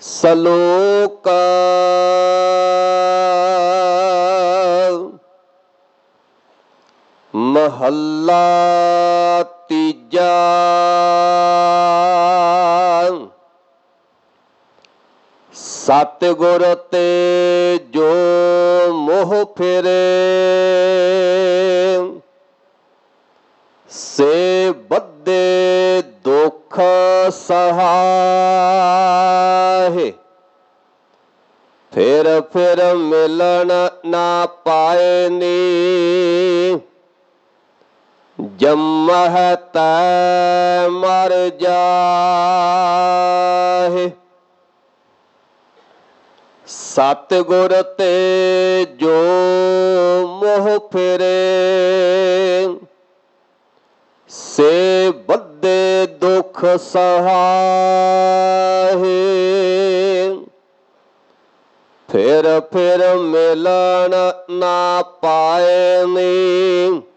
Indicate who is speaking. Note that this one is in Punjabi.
Speaker 1: ਸਲੋਕ ਮਹੱਲਾ ਤੀਜਾ। ਸਤਿਗੁਰ ਤੇ ਜੋ ਮੋਹ ਫਿਰੇ, ਸੇ ਬੱਧੇ ਦੁਖ ਸਹਾਏ। ਫਿਰ ਮਿਲਣ ਨਾ ਪਾਏ ਨੀ, ਜੰਮਹਿ ਤੈ ਮਰ ਜਾਹੇ। ਸਤਿਗੁਰ ਤੇ ਜੋ ਮੋਹ ਫਿਰੇ, ਸੇ ਬੱਧੇ ਦੁਖ ਸਹਾਏ। ਫਿਰ ਮਿਲਣ ਨਾ ਪਾਏ ਨੀ,